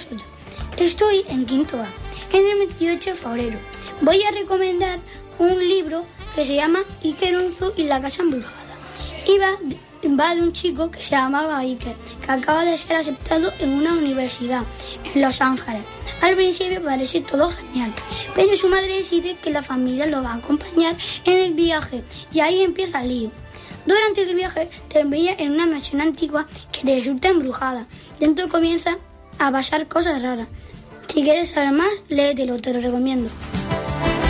soy yo. Estoy en quinto A, en el 28 de febrero. Voy a recomendar un libro que se llama Iker Unzu y la casa embrujada. Y va de un chico que se llamaba Iker, que acaba de ser aceptado en una universidad en Los Ángeles. Al principio parece todo genial, pero su madre decide que la familia lo va a acompañar en el viaje y ahí empieza el lío. Durante el viaje termina en una mansión antigua que resulta embrujada. Dentro comienza a pasar cosas raras. Si quieres saber más, léetelo, te lo recomiendo.